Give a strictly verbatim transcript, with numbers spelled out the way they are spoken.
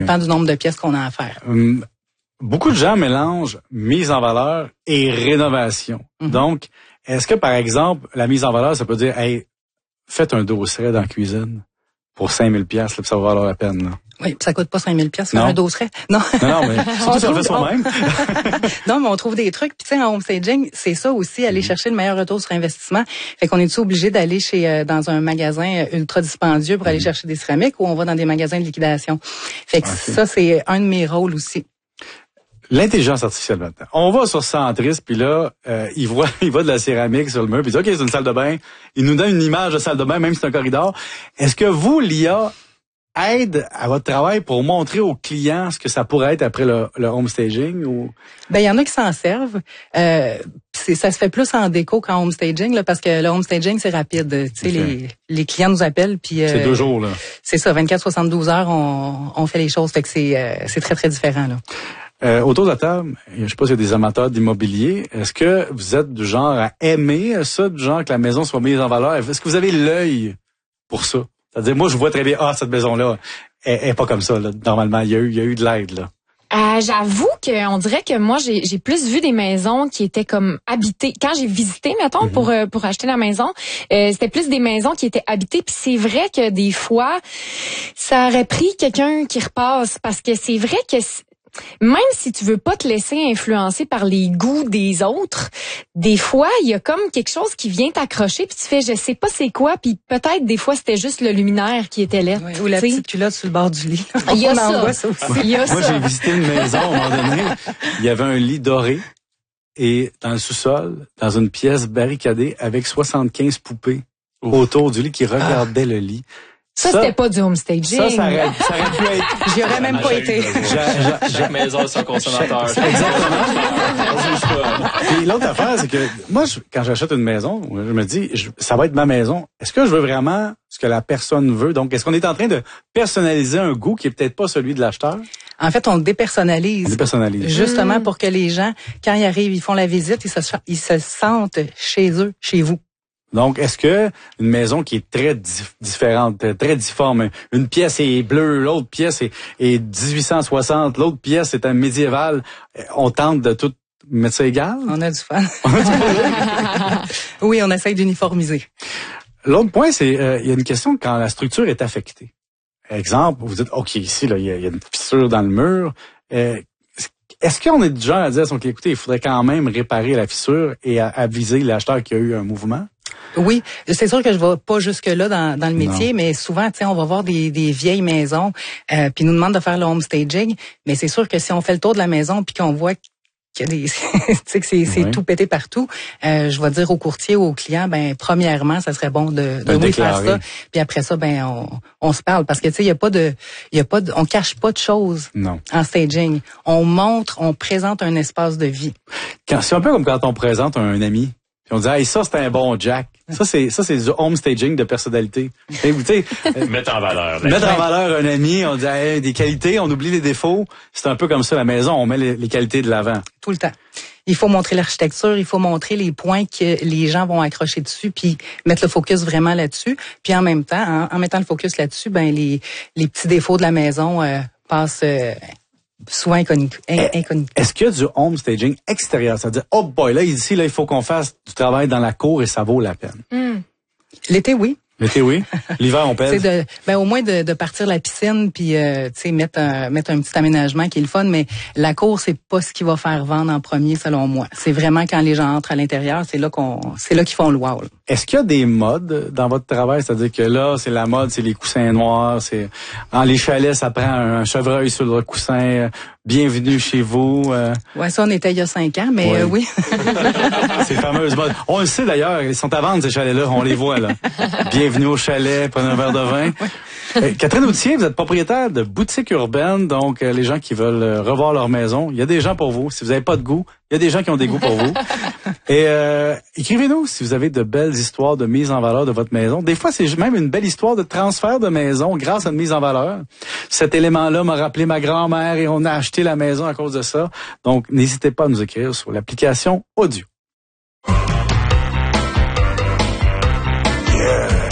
dépend du nombre de pièces qu'on a à faire. Hum, beaucoup de gens mélangent mise en valeur et rénovation. Mm-hmm. Donc, est-ce que, par exemple, la mise en valeur, ça peut dire, hey, faites un dosseret dans la cuisine pour cinq mille pièces, ça va valoir la peine, là. Oui, ça coûte pas cinq mille pièces faire un dosseret. Non. Non, non, mais surtout si on fait soi-même. Non, mais on trouve des trucs. Puis tu sais, en homestaging, c'est ça aussi, aller mmh. chercher le meilleur retour sur investissement. Fait qu'on est-tu obligé d'aller chez euh, dans un magasin ultra dispendieux pour mmh. aller chercher des céramiques ou on va dans des magasins de liquidation. Fait que okay. ça, c'est un de mes rôles aussi. L'intelligence artificielle maintenant. On va sur Centris, puis là, euh, il voit il voit de la céramique sur le mur, puis il dit, OK, c'est une salle de bain. Il nous donne une image de salle de bain, même si c'est un corridor. Est-ce que vous, l'I A, aide à votre travail pour montrer aux clients ce que ça pourrait être après le, le homestaging ou? Ben, il y en a qui s'en servent. Euh, c'est, ça se fait plus en déco qu'en homestaging, là, parce que le homestaging, c'est rapide. Tu sais, okay. les, les clients nous appellent, puis. Euh, c'est deux jours, là. C'est ça, vingt-quatre à soixante-douze heures, on, on fait les choses. Fait que c'est, euh, c'est très, très différent, là. Euh, autour de la table, je sais pas s'il y a des amateurs d'immobilier. Est-ce que vous êtes du genre à aimer ça, du genre que la maison soit mise en valeur? Est-ce que vous avez l'œil pour ça? C'est-à-dire, moi, je vois très bien, ah, cette maison-là, elle, elle est pas comme ça, là. Normalement, il y a eu, il y a eu de l'aide, là. Euh, j'avoue que on dirait que moi j'ai j'ai plus vu des maisons qui étaient comme habitées. Quand j'ai visité, mettons, mm-hmm. pour euh, pour acheter la maison, euh, c'était plus des maisons qui étaient habitées. Puis c'est vrai que des fois, ça aurait pris quelqu'un qui repasse parce que c'est vrai que même si tu veux pas te laisser influencer par les goûts des autres, des fois, il y a comme quelque chose qui vient t'accrocher puis tu fais je sais pas c'est quoi puis peut-être des fois c'était juste le luminaire qui était laid. Oui, ou la petite culotte sur le bord du lit. Il y a ça. ça aussi. Il y a Moi, ça. j'ai visité une maison à un moment donné, il y avait un lit doré et dans le sous-sol, dans une pièce barricadée avec soixante-quinze poupées Ouf. Autour du lit qui regardaient ah. le lit. Ça, ça c'était pas du homestaging. Ça, ça aurait, ça aurait pu être... J'y aurais même pas été. Chaque, chaque maison a son consommateur. Chaque, exactement. Et l'autre affaire, c'est que moi, je, quand j'achète une maison, je me dis, je, ça va être ma maison. Est-ce que je veux vraiment ce que la personne veut? Donc, est-ce qu'on est en train de personnaliser un goût qui est peut-être pas celui de l'acheteur? En fait, on le dépersonnalise. On dépersonnalise. Justement mmh. pour que les gens, quand ils arrivent, ils font la visite, ils se, ils se sentent chez eux, chez vous. Donc, est-ce que une maison qui est très dif- différente, très difforme, une pièce est bleue, l'autre pièce est, est dix-huit cent soixante, l'autre pièce est un médiéval, on tente de tout mettre ça égal? On a du fun. Oui, on essaye d'uniformiser. L'autre point, c'est euh, il y a une question quand la structure est affectée. Exemple, vous dites, OK, ici, là, il y, y a une fissure dans le mur. Euh, Est-ce qu'on est du genre à dire, OK, écoutez, il faudrait quand même réparer la fissure et à, aviser l'acheteur qu'il y a eu un mouvement? Oui, c'est sûr que je vais pas jusque-là dans, dans le métier, non. mais souvent, tu sais, on va voir des, des vieilles maisons, euh, puis nous demande de faire le homestaging, mais c'est sûr que si on fait le tour de la maison puis qu'on voit qu'il y a des, tu sais, que c'est, c'est oui. tout pété partout, euh, je vais dire au courtier ou au client, ben premièrement, ça serait bon de, de oui faire ça, puis après ça, ben on, on se parle parce que tu sais, il y a pas de, il y a pas de, on cache pas de choses non. en staging. On montre, on présente un espace de vie. Quand, c'est un peu comme quand on présente un ami. On dit, hey, ça, c'est un bon Jack. Ça, c'est, ça, c'est du homestaging de personnalité. Et vous, tu sais, mettre en valeur. Mettre en valeur un ami, on dit, hey, des qualités, on oublie les défauts. C'est un peu comme ça, la maison, on met les, les qualités de l'avant. Tout le temps. Il faut montrer l'architecture, il faut montrer les points que les gens vont accrocher dessus, puis mettre le focus vraiment là-dessus. Puis en même temps, en, en mettant le focus là-dessus, ben les, les petits défauts de la maison euh, passent... Euh, souvent inconnu. inconnu. Est-ce qu'il y a du homestaging extérieur? C'est-à-dire, oh boy, là, ici, là, il faut qu'on fasse du travail dans la cour et ça vaut la peine. Mm. L'été, oui. L'été, oui. L'hiver, on pèse. C'est de, ben, au moins de, de partir la piscine puis, euh, tu sais, mettre un, mettre un petit aménagement qui est le fun, mais la cour, c'est pas ce qui va faire vendre en premier, selon moi. C'est vraiment quand les gens entrent à l'intérieur, c'est là qu'on, c'est là qu'ils font le wow. Là. Est-ce qu'il y a des modes dans votre travail? C'est-à-dire que là, c'est la mode, c'est les coussins noirs, c'est, en les chalets, ça prend un chevreuil sur le coussin, bienvenue chez vous. Euh... Ouais, ça, on était il y a cinq ans, mais ouais. euh, oui. Ces fameuses modes. On le sait d'ailleurs, ils sont à vendre, ces chalets-là, on les voit, là. Bienvenue au chalet, prenez un verre de vin. Euh, Catherine Autier, vous êtes propriétaire de boutique urbaine, donc euh, les gens qui veulent euh, revoir leur maison, il y a des gens pour vous. Si vous n'avez pas de goût, il y a des gens qui ont des goûts pour vous. Et euh, écrivez-nous si vous avez de belles histoires de mise en valeur de votre maison. Des fois, c'est même une belle histoire de transfert de maison grâce à une mise en valeur. Cet élément-là m'a rappelé ma grand-mère et on a acheté la maison à cause de ça. Donc, n'hésitez pas à nous écrire sur l'application Audio. Yeah.